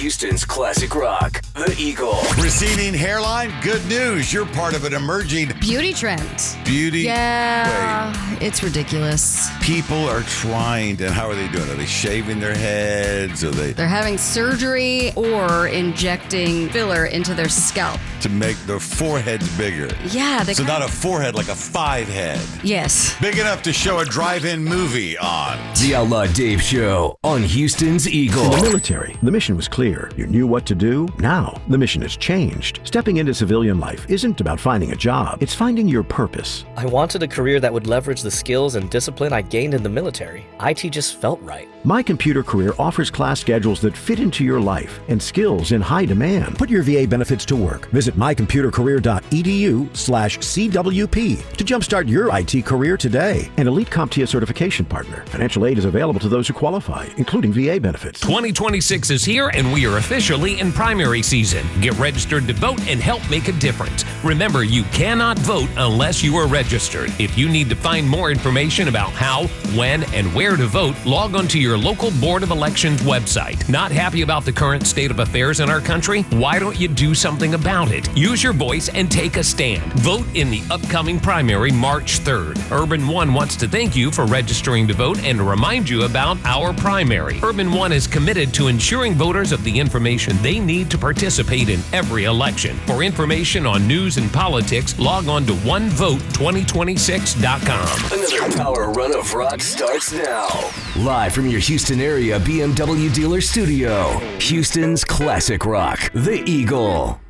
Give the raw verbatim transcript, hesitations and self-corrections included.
Houston's classic rock, The Eagle. Receding hairline? Good news. You're part of an emerging beauty trend. Beauty? Yeah, Wait. It's ridiculous. People are trying, and how are they doing? Are they shaving their heads? Are they? They're having surgery or injecting filler into their scalp. To make their foreheads bigger. Yeah. They so not of, a forehead, like a five head. Yes. Big enough to show a drive-in movie on. The Outlaw Dave Show on Houston's Eagle. In the military, the mission was clear. You knew what to do. Now, the mission has changed. Stepping into civilian life isn't about finding a job. It's finding your purpose. I wanted a career that would leverage the skills and discipline I gained in the military. I T just felt right. My Computer Career offers class schedules that fit into your life and skills in high demand. Put your V A benefits to work. Visit my computer career dot e d u slash C W P to jumpstart your I T career today. An Elite CompTIA certification partner. Financial aid is available to those who qualify, including V A benefits. twenty twenty-six is here, and we are officially in primary season. Get registered to vote and help make a difference. Remember, you cannot vote unless you are registered. If you need to find more information about how, when, and where to vote, log on to your local Board of Elections website. Not happy about the current state of affairs in our country? Why don't you do something about it? Use your voice and take a stand. Vote in the upcoming primary March third. Urban One wants to thank you for registering to vote and to remind you about our primary. Urban One is committed to ensuring voters of the information they need to participate in every election. For information on news and politics, log on to one vote twenty twenty-six dot com. Another power run of rock starts now. Live from your Houston area B M W dealer studio, Houston's classic rock, The Eagle.